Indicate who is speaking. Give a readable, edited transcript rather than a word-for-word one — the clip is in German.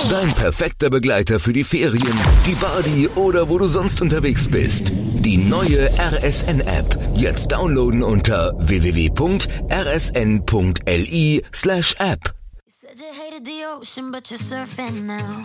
Speaker 1: Dein perfekter Begleiter für die Ferien, die Party oder wo du sonst unterwegs bist. Die neue RSN-App. Jetzt downloaden unter www.rsn.li/app.
Speaker 2: Said you hated the ocean, but you're surfing now.